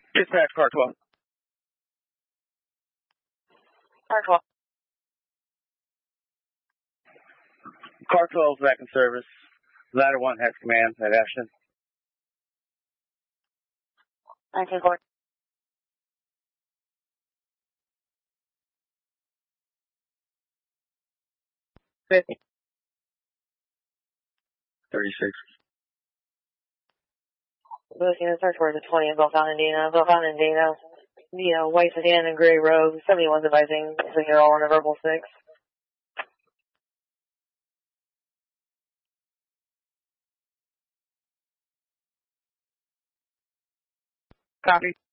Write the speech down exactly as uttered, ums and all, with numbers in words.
Dispatch, car twelve. Car twelve. Car twelve is back in service. Ladder one has command at Ashton. nineteen four. fifty. thirty-six. Those units search for the twenty in Belle Fountain, Belle Fountain, you know, white sedan and gray robe, seventy-one's advising, so you're all on a verbal six. Copy.